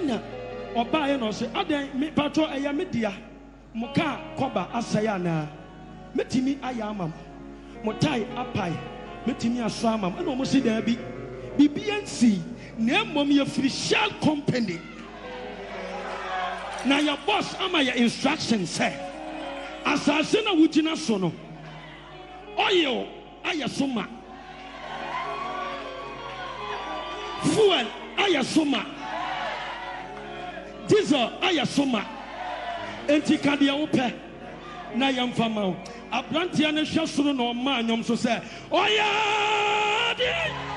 ɛna ɔbaa yɛ na ɔsɛ adan me patro ɛyɛ me dia mo kaa kɔba asɛe anaa metimi ayɛ ama mo tae apae metimi aso ama mo ɛna ɔmo si daabi bibia nsi na mmom yɛ free shell company na your boss ama your instruction say asase na wugina so no oil ayasoma fuel ayasoma diesel ayasoma enti kade wo pɛ na yamfa ma wo abrantia ne hwɛ soro na ɔma anyom so sɛ oya